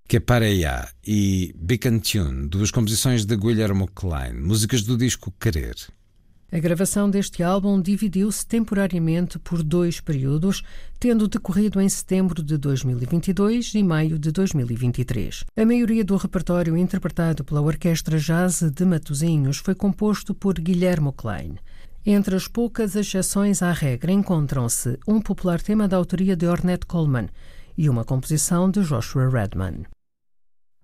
Que Pareia e Beacon Tune, duas composições de Guillermo Klein, músicas do disco Querer. A gravação deste álbum dividiu-se temporariamente por 2 períodos, tendo decorrido em setembro de 2022 e maio de 2023. A maioria do repertório interpretado pela Orquestra Jazz de Matosinhos foi composto por Guillermo Klein. Entre as poucas exceções à regra encontram-se um popular tema da autoria de Ornette Coleman e uma composição de Joshua Redman.